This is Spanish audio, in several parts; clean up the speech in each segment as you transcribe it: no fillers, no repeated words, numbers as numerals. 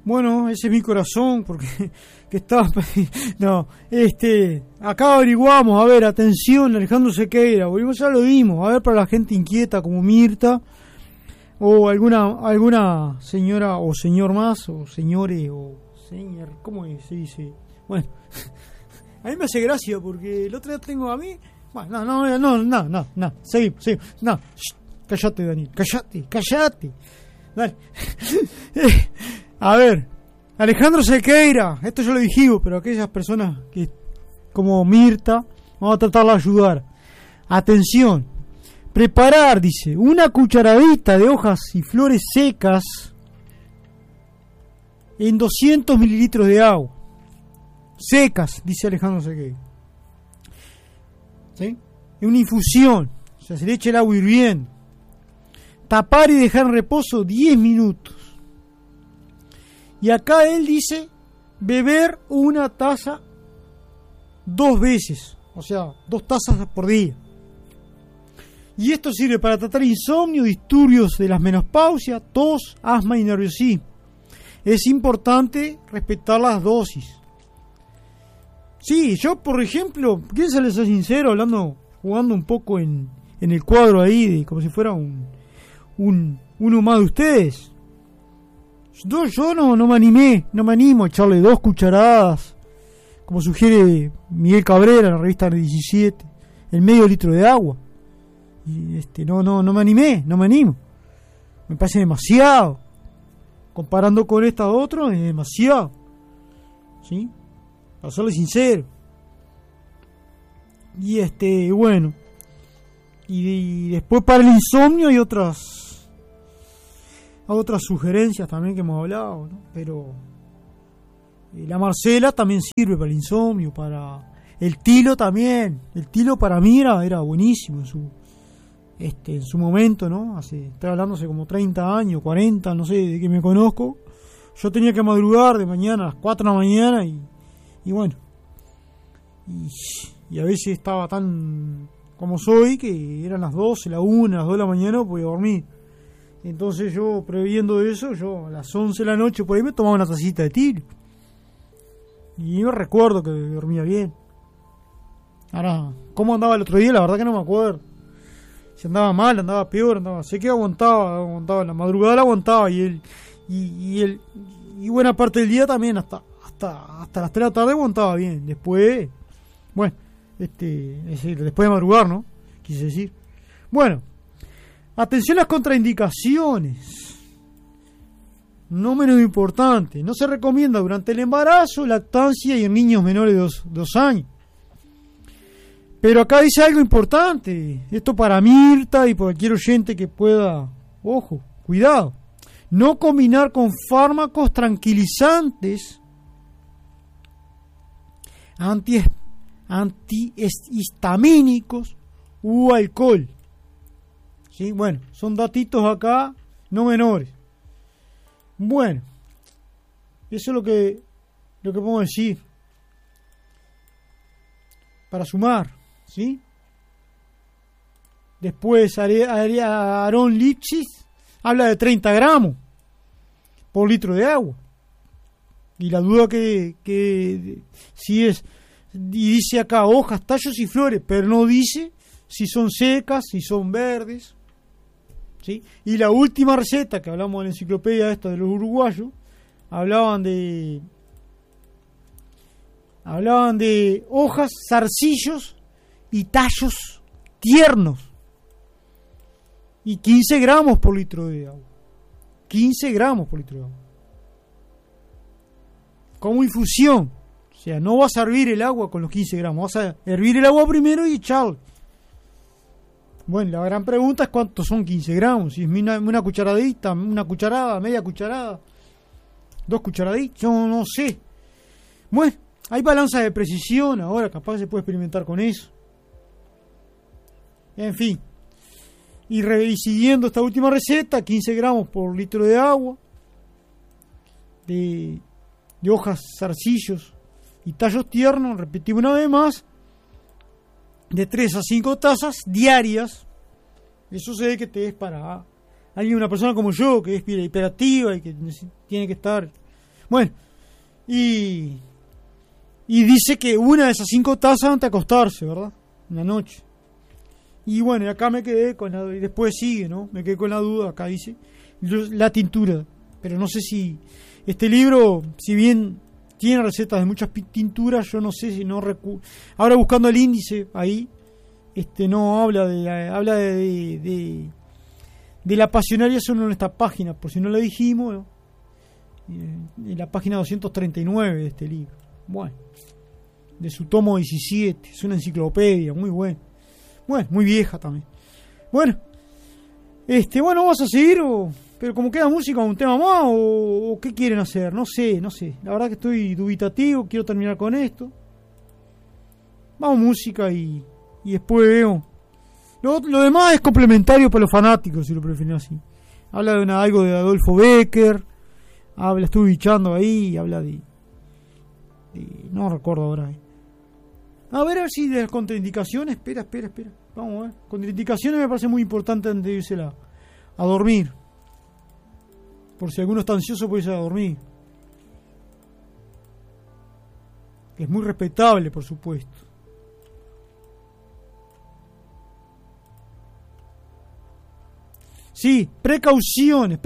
Bueno, ese es mi corazón, porque que estaba... No, acá averiguamos, a ver, atención, Alejandro Sequeira, ya lo dimos, a ver, para la gente inquieta como Mirta, o alguna señora o señor más, o señores, o señor, ¿cómo se dice? Bueno, a mí me hace gracia, porque el otro día tengo a mí... Bueno, no, seguimos, no, cállate, Daniel, cállate, dale. A ver, Alejandro Sequeira, esto yo lo dijimos, pero aquellas personas que, como Mirta, vamos a tratar de ayudar. Atención, preparar, dice, una cucharadita de hojas y flores secas en 200 mililitros de agua. Secas, dice Alejandro Sequeira. ¿Sí? Y una infusión, o sea, se le echa el agua hirviendo. Tapar y dejar en reposo 10 minutos. Y acá él dice beber una taza 2 veces, o sea, 2 tazas por día. Y esto sirve para tratar insomnio, disturbios de las menopausia, tos, asma y nerviosismo. Es importante respetar las dosis. Sí, yo por ejemplo, quiero serles sincero, jugando un poco en el cuadro ahí, como si fuera uno más de ustedes. Yo no me animo a echarle 2 cucharadas, como sugiere Miguel Cabrera en la revista 17, el medio litro de agua. Y no me animo. Me parece demasiado. Comparando con esta otra, es demasiado. ¿Sí? Para serle sincero. Y bueno. Y después para el insomnio hay otras sugerencias también que hemos hablado, ¿no? Pero la Marcela también sirve para el insomnio, para el tilo también. El tilo para mí era buenísimo en su momento, ¿no? Estoy hablando hace como 30 años, 40, no sé de qué me conozco. Yo tenía que madrugar de mañana a las 4 de la mañana y bueno. Y a veces estaba tan como soy que eran las 12, la 1, las 2 de la mañana no podía dormir. Entonces yo, previendo eso, a las 11 de la noche por ahí me tomaba una tacita de tilo. Y yo recuerdo que dormía bien. Ahora, ¿cómo andaba el otro día? La verdad que no me acuerdo. Si andaba mal, andaba peor, sé que aguantaba, en la madrugada la aguantaba y buena parte del día también, hasta las 3 de la tarde aguantaba bien. Después, bueno, después de madrugar, ¿no? Quise decir. Bueno, atención a las contraindicaciones. No menos importante, no se recomienda durante el embarazo, lactancia y en niños menores de 2 años. Pero acá dice algo importante, esto para Mirta y para cualquier oyente que pueda, ojo, cuidado, no combinar con fármacos tranquilizantes, antihistamínicos u alcohol. ¿Sí? Bueno, son datitos acá no menores. Bueno, eso es lo que podemos decir para sumar, ¿sí? Después Aaron Lipschitz habla de 30 gramos por litro de agua. Y la duda que si es, y dice acá hojas, tallos y flores, pero no dice si son secas, si son verdes, ¿sí? Y la última receta que hablamos en la enciclopedia esta de los uruguayos, hablaban de hojas, zarcillos y tallos tiernos. Y 15 gramos por litro de agua. 15 gramos por litro de agua. Como infusión. O sea, no vas a hervir el agua con los 15 gramos. Vas a hervir el agua primero y echarlo. Bueno, la gran pregunta es cuántos son 15 gramos. Si es una cucharadita, una cucharada, media cucharada, 2 cucharaditas, yo no sé. Bueno, hay balanzas de precisión ahora, capaz se puede experimentar con eso. En fin. Y siguiendo esta última receta, 15 gramos por litro de agua, de hojas, zarcillos y tallos tiernos, repetimos una vez más, de 3 a 5 tazas diarias. Eso se ve que te es para una persona como yo, que es hiperactiva y que tiene que estar Bueno, y dice que una de esas 5 tazas antes de acostarse, ¿verdad? En la noche. Y bueno, y acá me quedé con la... Y después sigue, ¿no? Me quedé con la duda, acá dice. La tintura. Pero no sé si... Este libro, si bien tiene recetas de muchas tinturas, yo no sé si no... Ahora buscando el índice ahí, no habla de la pasionaria, solo en esta página, por si no lo dijimos, ¿no? En la página 239 de este libro. Bueno, de su tomo 17, es una enciclopedia, muy buena. Bueno, muy vieja también. Bueno, bueno, vamos a seguir, pero como queda música, un tema más, o qué quieren hacer, no sé. La verdad que estoy dubitativo, quiero terminar con esto. Vamos música y después veo. Lo demás es complementario para los fanáticos, si lo prefieren así. Habla de algo de Adolfo Becker, estuve bichando ahí, habla de no recuerdo ahora. A ver si de las contraindicaciones, espera. Vamos a ver. Contraindicaciones me parece muy importante antes de irse a dormir. Por si alguno está ansioso puede irse a dormir. Es muy respetable, por supuesto. Sí, precauciones.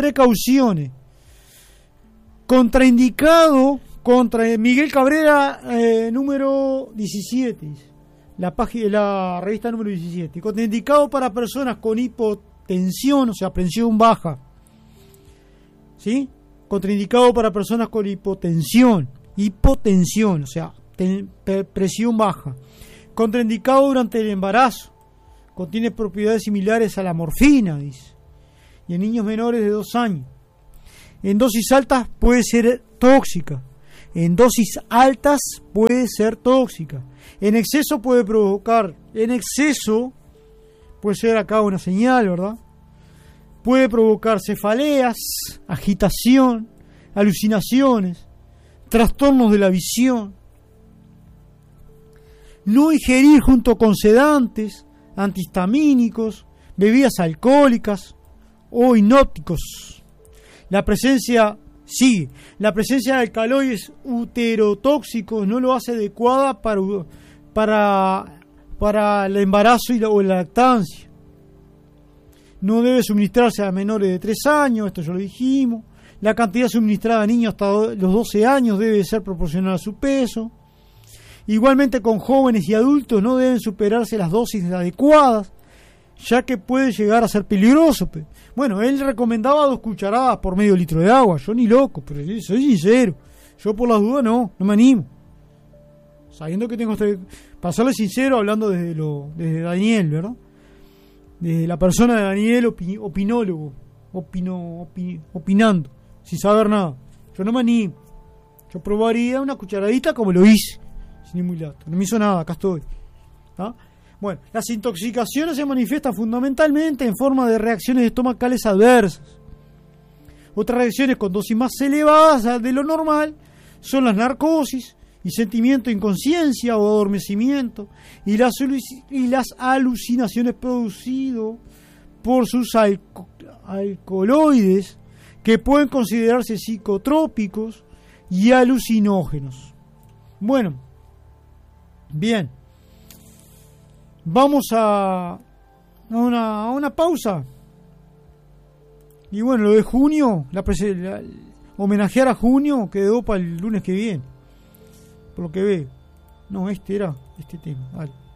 Contraindicado contra Miguel Cabrera, número 17, la revista número 17. Contraindicado para personas con hipotensión, o sea, presión baja. ¿Sí? Contraindicado para personas con hipotensión, o sea, presión baja. Contraindicado durante el embarazo. Contiene propiedades similares a la morfina, dice. Y en niños menores de 2 años. En dosis altas puede ser tóxica. En exceso puede provocar. En exceso puede ser acá una señal, ¿verdad? Puede provocar cefaleas, agitación, alucinaciones, trastornos de la visión. No ingerir junto con sedantes, antihistamínicos, bebidas alcohólicas o hipnóticos. La presencia de alcaloides uterotóxicos no lo hace adecuada para el embarazo o la lactancia. No debe suministrarse a menores de 3 años, esto ya lo dijimos. La cantidad suministrada a niños hasta los 12 años debe ser proporcional a su peso. Igualmente con jóvenes y adultos no deben superarse las dosis adecuadas, ya que puede llegar a ser peligroso. Bueno, él recomendaba 2 cucharadas por medio litro de agua. Yo ni loco, pero soy sincero. Yo por las dudas no me animo. Sabiendo que tengo para serle sincero, hablando desde Daniel, ¿verdad? Desde la persona de Daniel, opinólogo, opinando, sin saber nada. Yo no me animo. Yo probaría una cucharadita como lo hice, sin ir muy largo. No me hizo nada, acá estoy. ¿Ah? Bueno, las intoxicaciones se manifiestan fundamentalmente en forma de reacciones estomacales adversas. Otras reacciones con dosis más elevadas de lo normal son las narcosis y sentimiento de inconsciencia o adormecimiento y las alucinaciones producidas por sus alcaloides, que pueden considerarse psicotrópicos y alucinógenos. Bueno, bien. Vamos a una pausa. Y bueno, lo de junio, homenajear a junio quedó para el lunes que viene. Por lo que veo. No, era este tema. Vale.